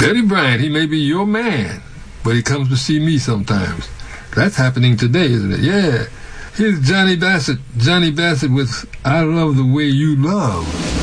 Betty Bryant, he may be your man, but he comes to see me sometimes. That's happening today, isn't it? Yeah. Here's Johnny Bassett with I Love the Way You Love.